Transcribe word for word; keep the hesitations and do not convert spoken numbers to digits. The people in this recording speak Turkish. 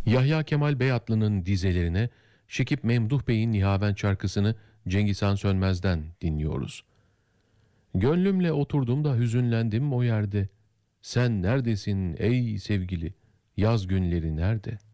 Yahya Kemal Beyatlı'nın dizelerine Şekip Memduh Bey'in Nihavent şarkısını Cengiz Han Sönmez'den dinliyoruz. Gönlümle oturdum da hüzünlendim o yerde. Sen neredesin ey sevgili? Yaz günleri nerede?